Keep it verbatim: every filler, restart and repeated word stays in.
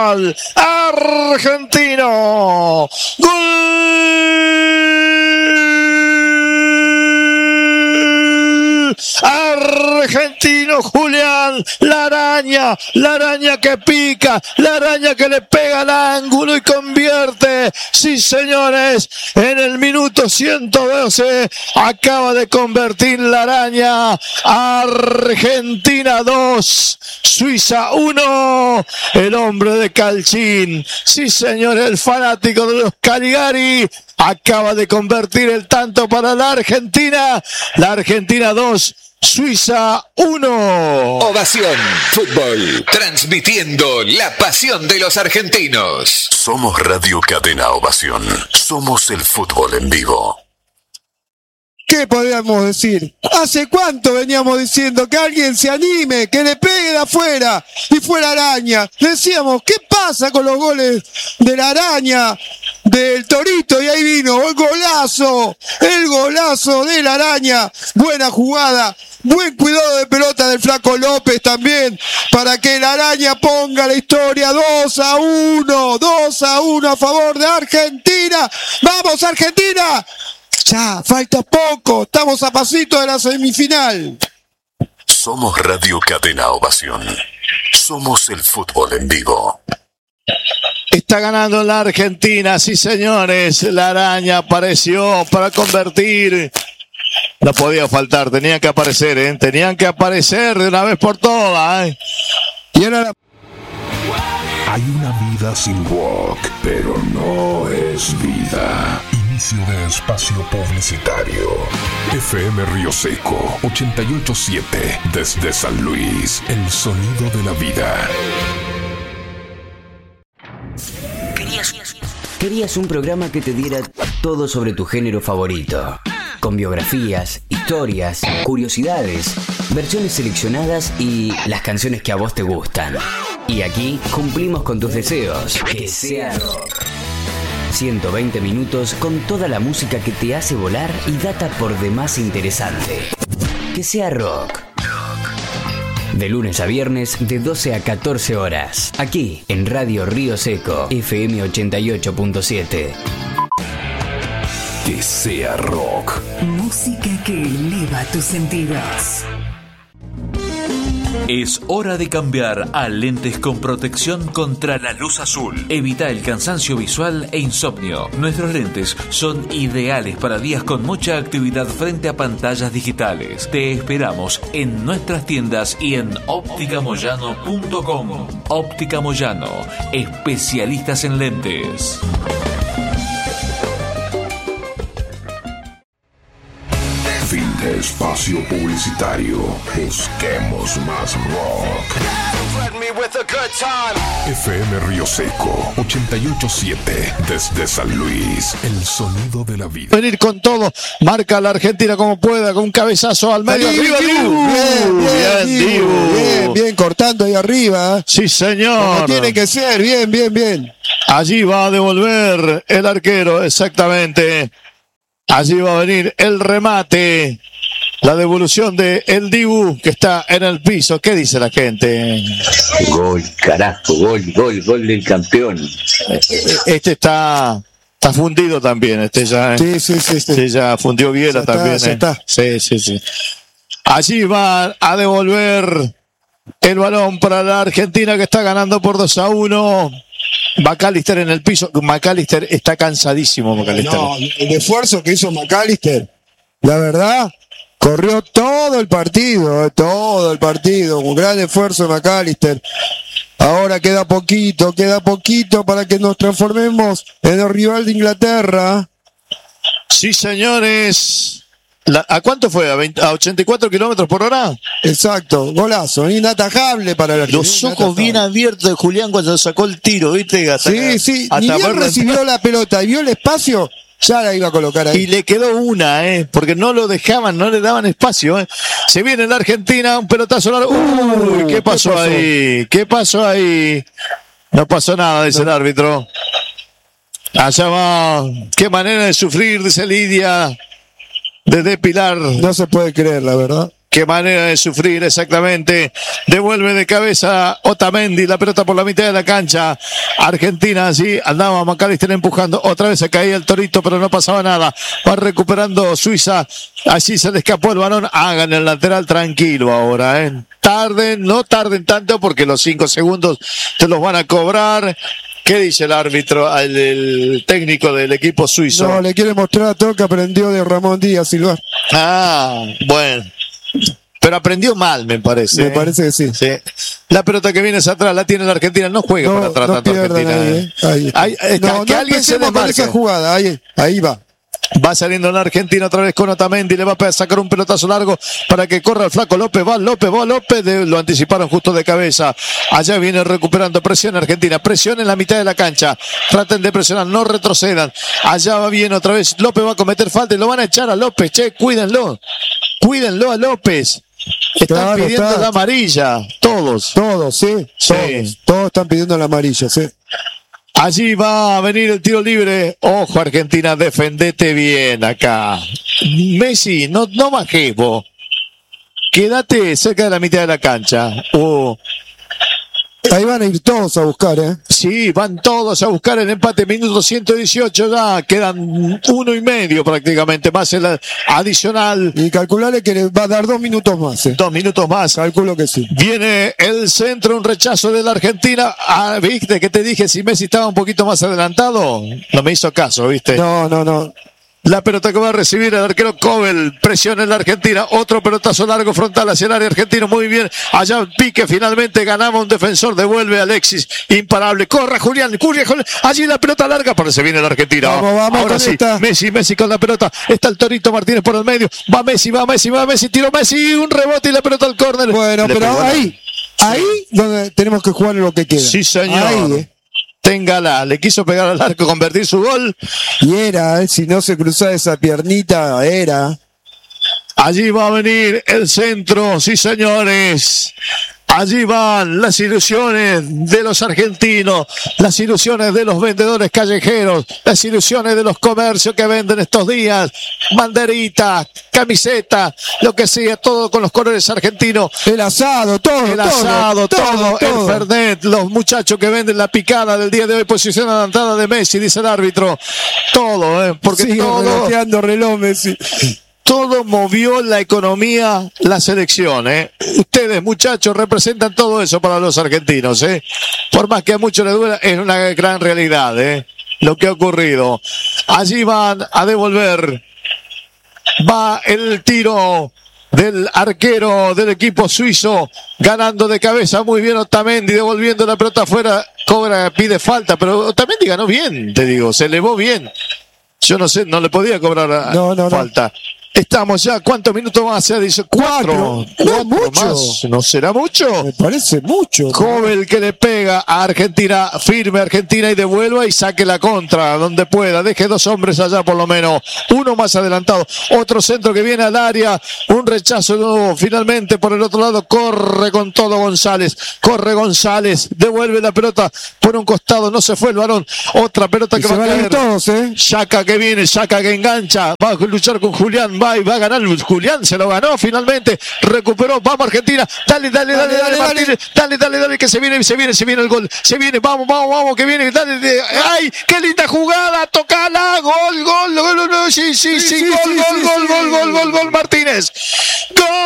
Nacional argentino. ¡Gol! Argentino Julián, la araña, la araña que pica, la araña que le pega al ángulo y convierte. Sí, señores, en el minuto ciento doce acaba de convertir la araña. Argentina dos, Suiza uno. El hombre de Calcín, sí, señores, el fanático de los Caligari, acaba de convertir el tanto para la Argentina. La Argentina dos, Suiza uno. Ovación Fútbol, transmitiendo la pasión de los argentinos. Somos Radio Cadena Ovación. Somos el fútbol en vivo. ¿Qué podríamos decir? ¿Hace cuánto veníamos diciendo que alguien se anime, que le pegue de afuera y fuera araña? Decíamos, ¿qué pasa con los goles de la araña, del Torito? Y ahí vino el golazo, el golazo de la araña. Buena jugada, buen cuidado de pelota del Flaco López también, para que la araña ponga la historia dos a uno, dos a uno a favor de Argentina. ¡Vamos, Argentina! Ya, falta poco, estamos a pasito de la semifinal. Somos Radio Cadena Ovación. Somos el fútbol en vivo. Está ganando la Argentina, sí, señores. La araña apareció para convertir. No podía faltar, tenían que aparecer, ¿eh? Tenían que aparecer de una vez por todas, ¿eh? Y ahora la... Hay una vida sin rock, pero no es vida. Inicio de espacio publicitario. F M Río Seco ochenta y ocho punto siete desde San Luis, el sonido de la vida. Querías, querías un programa que te diera todo sobre tu género favorito, con biografías, historias, curiosidades, versiones seleccionadas y las canciones que a vos te gustan. Y aquí cumplimos con tus deseos. Que sea rock. ciento veinte minutos con toda la música que te hace volar y data por demás interesante. Que sea rock. De lunes a viernes de doce a catorce horas. Aquí en Radio Río Seco, F M ochenta y ocho punto siete. Que sea rock. Música que eleva tus sentidos. Es hora de cambiar a lentes con protección contra la luz azul. Evita el cansancio visual e insomnio. Nuestros lentes son ideales para días con mucha actividad frente a pantallas digitales. Te esperamos en nuestras tiendas y en óptica moyano punto com. Óptica Moyano, especialistas en lentes. Fin de espacio publicitario. Busquemos más rock. F M Río Seco ochenta y ocho punto siete desde San Luis, el sonido de la vida. Venir con todo, marca la Argentina como pueda, con un cabezazo al medio. Dibu, Arriba, Dibu. Dibu. Bien, bien, Bien, Dibu. Dibu. bien, bien, cortando ahí arriba. Sí, Como señor. tiene que ser, bien, bien, bien. Allí va a devolver el arquero, exactamente. Allí va a venir el remate. La devolución de el Dibu, que está en el piso. ¿Qué dice la gente? Gol, carajo, gol, gol, gol del campeón. Este está, está fundido también. Este ya, ¿eh? Sí, sí, sí. sí. Sí, ya fundió Viera Ya está, también. ya ¿eh? está. Sí, sí, sí. Allí va a devolver el balón para la Argentina, que está ganando por dos a uno. McAllister en el piso. McAllister está cansadísimo, McAllister. No, el esfuerzo que hizo McAllister, la verdad, corrió todo el partido, eh, todo el partido, un gran esfuerzo de McAllister. Ahora queda poquito, queda poquito para que nos transformemos en el rival de Inglaterra. Sí, señores. La, ¿A cuánto fue? ¿A, veinte, ¿A ochenta y cuatro kilómetros por hora? Exacto, golazo, inatajable para el Argentina. Los ojos bien abiertos de Julián cuando sacó el tiro, ¿viste? Hasta, Sí, sí, hasta ni bien verla- recibió la pelota y vio el espacio, ya la iba a colocar ahí. Y le quedó una, ¿eh? Porque no lo dejaban, no le daban espacio, ¿eh? Se viene la Argentina, un pelotazo largo. Uy, ¿qué pasó, ¿qué pasó? ahí? ¿Qué pasó ahí? No pasó nada, dice el árbitro. Allá va. Qué manera de sufrir, dice Lidia. De depilar. No se puede creer, la verdad. Qué manera de sufrir, exactamente. Devuelve de cabeza Otamendi, la pelota por la mitad de la cancha. Argentina, así andaba McAllister empujando. Otra vez se caía el Torito, pero no pasaba nada. Va recuperando Suiza. Así se le escapó el balón. Hagan el lateral tranquilo ahora, ¿eh? Tarden, no tarden tanto porque los cinco segundos te los van a cobrar. ¿Qué dice el árbitro, el, el técnico del equipo suizo? No, le quiere mostrar a todo que aprendió de Ramón Díaz Silva. Ah, bueno. Pero aprendió mal, me parece. Me ¿eh? parece que sí. sí. La pelota que viene hacia atrás la tiene la Argentina. No juega no, para atrás no tanto Argentina. Ahí, ¿eh? Ahí. Ahí, está, no, que no alguien se con esa jugada. Ahí, ahí va. Va saliendo la Argentina otra vez con Otamendi. Le va a sacar un pelotazo largo para que corra el flaco López. Va López, va López. De, lo anticiparon justo de cabeza. Allá viene recuperando presión Argentina. Presión en la mitad de la cancha. Traten de presionar, no retrocedan. Allá va bien otra vez. López va a cometer falta y lo van a echar a López. Che, cuídenlo. Cuídenlo a López. Están claro, pidiendo está. la amarilla. Todos. Todos, sí. sí. Todos. Todos están pidiendo la amarilla, sí. Allí va a venir el tiro libre. Ojo, Argentina, defendete bien acá. Messi, no, no bajes vos. Quédate cerca de la mitad de la cancha. Uh. Ahí van a ir todos a buscar, ¿eh? Sí, van todos a buscar el empate. Minuto ciento dieciocho ya. Quedan uno y medio prácticamente. Más el adicional. Y calcularle que le va a dar dos minutos más, ¿eh? Dos minutos más. Calculo que sí. Viene el centro, un rechazo de la Argentina. Ah, ¿viste que te dije si Messi estaba un poquito más adelantado? No me hizo caso, ¿viste? No, no, no. La pelota que va a recibir el arquero Kobel. Presiona en la Argentina. Otro pelotazo largo frontal hacia el área argentino. Muy bien. Allá pique. Finalmente ganaba un defensor. Devuelve a Alexis. Imparable. Corra Julián. Julián. Allí la pelota larga. Pero se viene la Argentina. Vamos, vamos. Ahora sí. Esta. Messi. Messi con la pelota. Está el Torito Martínez por el medio. Va Messi. Va Messi. Va Messi. Tiro Messi. Un rebote y la pelota al córner. Bueno, Le pero ahí. La... Ahí donde tenemos que jugar lo que queda. Sí, señor. Ahí, ¿eh? Téngala, le quiso pegar al arco, convertir su gol. Y era, eh, si no se cruzaba esa piernita, era. Allí va a venir el centro, sí señores. Allí van las ilusiones de los argentinos, las ilusiones de los vendedores callejeros, las ilusiones de los comercios que venden estos días, banderitas, camisetas, lo que sea, todo con los colores argentinos. El asado, todo, el todo, asado, todo, todo, todo, el Fernet, los muchachos que venden la picada del día de hoy, posición adelantada de Messi, dice el árbitro. Todo, ¿eh? Porque sigue todo... regateando reloj Messi. Todo movió la economía, la selección, ¿eh? Ustedes, muchachos, representan todo eso para los argentinos, ¿eh? Por más que a muchos les duela, es una gran realidad, ¿eh? Lo que ha ocurrido. Allí van a devolver. Va el tiro del arquero del equipo suizo, ganando de cabeza muy bien Otamendi, devolviendo la pelota afuera. Cobra, pide falta, pero Otamendi ganó bien, te digo, se elevó bien. Yo no sé, no le podía cobrar no, no, falta. No. Estamos ya, ¿cuántos minutos más? Se dice cuatro. Cuatro. No mucho. Más. ¿No será mucho? Me parece mucho. Kobel que le pega a Argentina, firme Argentina y devuelva y saque la contra donde pueda. Deje dos hombres allá por lo menos. Uno más adelantado. Otro centro que viene al área. Un rechazo nuevo. Finalmente por el otro lado corre con todo González. Corre González. Devuelve la pelota por un costado. No se fue el balón. Otra pelota y que va va a caer. Todos, ¿eh? Chaca que viene. Chaca que engancha. Va a luchar con Julián. Va y va a ganar Julián, se lo ganó finalmente, recuperó, vamos Argentina, dale, dale, dale, dale, dale, Martínez, dale, dale, dale, que se viene, se viene, se viene el gol, se viene, vamos, vamos, vamos, que viene, dale, dale, ay, qué linda jugada, tocala, gol, gol, gol, gol, sí, sí, sí, sí, gol, sí, gol, sí, gol, sí. gol, gol, gol, gol, Martínez, gol.